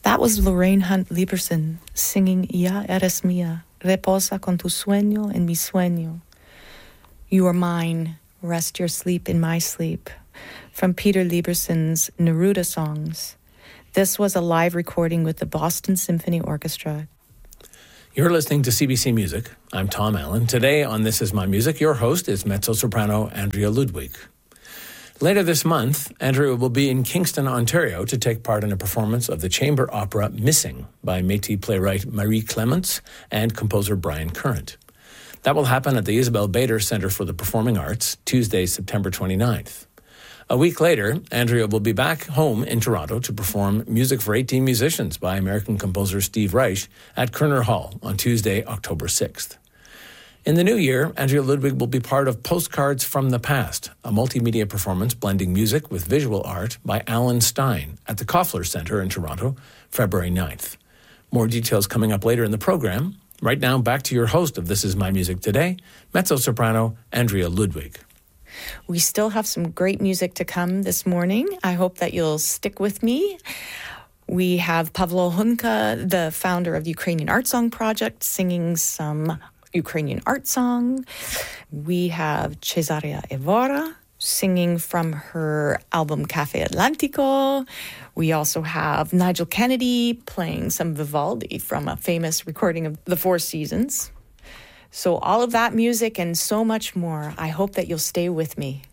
That was Lorraine Hunt Lieberson singing Ya eres mía, reposa con tu sueño en mi sueño. You are mine, rest your sleep in my sleep, from Peter Lieberson's Neruda songs. This was a live recording with the Boston Symphony Orchestra. You're listening to CBC Music. I'm Tom Allen. Today on This Is My Music, your host is mezzo-soprano Andrea Ludwig. Later this month, Andrea will be in Kingston, Ontario to take part in a performance of the chamber opera Missing by Métis playwright Marie Clements and composer Brian Current. That will happen at the Isabel Bader Centre for the Performing Arts, Tuesday, September 29th. A week later, Andrea will be back home in Toronto to perform Music for 18 Musicians by American composer Steve Reich at Kerner Hall on Tuesday, October 6th. In the new year, Andrea Ludwig will be part of Postcards from the Past, a multimedia performance blending music with visual art by Alan Stein at the Koffler Centre in Toronto, February 9th. More details coming up later in the program. Right now, back to your host of This Is My Music Today, mezzo-soprano Andrea Ludwig. We still have some great music to come this morning. I hope that you'll stick with me. We have Pavlo Hunka, the founder of the Ukrainian Art Song Project, singing some Ukrainian art song. We have Cesaria Evora singing from her album Cafe Atlantico. We also have Nigel Kennedy playing some Vivaldi from a famous recording of The Four Seasons. So all of that music and so much more. I hope that you'll stay with me.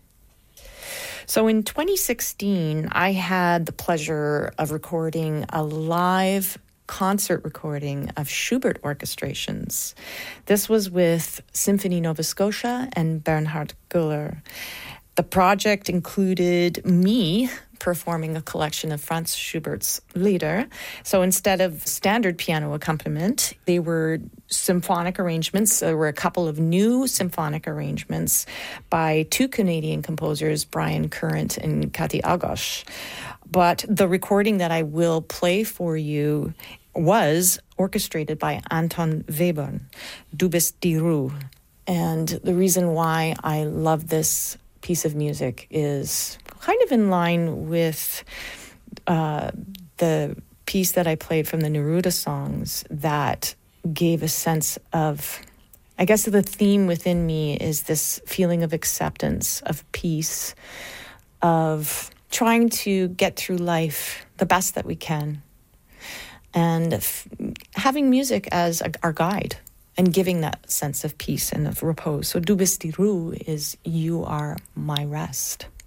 So in 2016, I had the pleasure of recording a live concert recording of Schubert orchestrations. This was with Symphony Nova Scotia and Bernhard Güller. The project included me performing a collection of Franz Schubert's Lieder. So instead of standard piano accompaniment, they were symphonic arrangements. There were a couple of new symphonic arrangements by two Canadian composers, Brian Current and Kati Agosh. But the recording that I will play for you was orchestrated by Anton Webern, Du bist die Ruhe. And the reason why I love this piece of music is kind of in line with the piece that I played from the Neruda songs that gave a sense of, I guess the theme within me is this feeling of acceptance, of peace, of trying to get through life the best that we can. And having music as our guide and giving that sense of peace and of repose. So Du bist die Ruhe is you are my rest.